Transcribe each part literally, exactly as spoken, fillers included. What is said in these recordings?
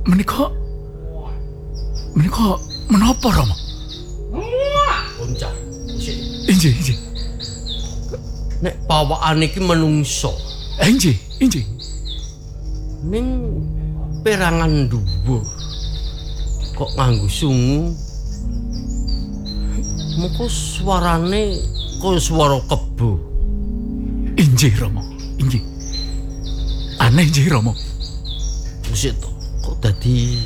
menika menika menapa Rama? Boncah. Injih, injih. Nek pawakane iki menungso. Injih, injih. Ning perangan dhuwur. Kok nganggo sungu? Moko suarane kaya swara kebo. Injih Rama, injih. Aneh injih Rama. Wis to, kok dadi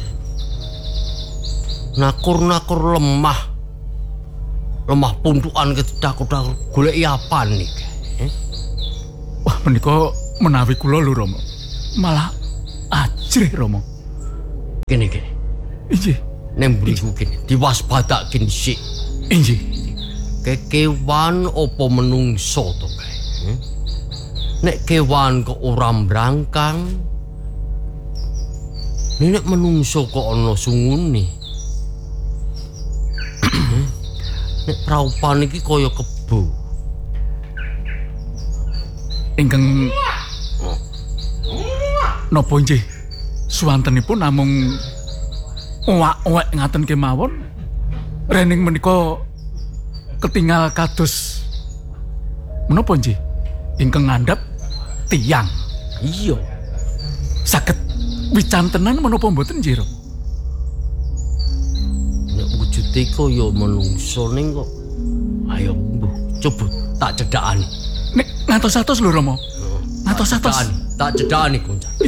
nakur-nakur lemah. Lemah puntukan kedaku-daku goleki apa niki? Eh? Wah, menika menawi kula lho Rama. Malah ajrih Rama. Kene kene. Injih. Ning mriku kene diwaspadake sik. Injih. Kekewan apa menungso to kae? Hmm? Nek kewan kok ora mbrangkang. Nek menungso kok ana sungune. Hmm? Nek praupan iki kaya kebo. Ingkang napa injih suwantenipun namung owak-owek ngaten kemawon. Rening menika ketinggal kados menapa nggih ingkang ngandhap tiyang. Iya. Saged wicantenan menapa mboten nggih, Ro? Nek wujude kaya menungso ning kok ayo mbuh coba tak cedhakani. Nek ngantos-atos lho Rama. Ngantos-atos. Tak cedhakani, tak cedhakani, Gonca.